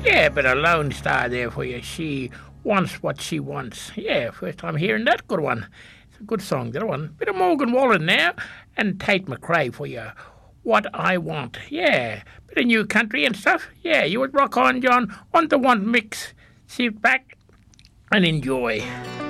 Yeah, but a Lone Star there for you. She wants what she wants. Yeah, first time hearing that. Good one. It's a good song, that one. Bit of Morgan Wallen now, and Tate McRae for you. What I Want. Yeah, bit of new country and stuff. Yeah, you would rock on, John, on the one mix. Sit back and enjoy.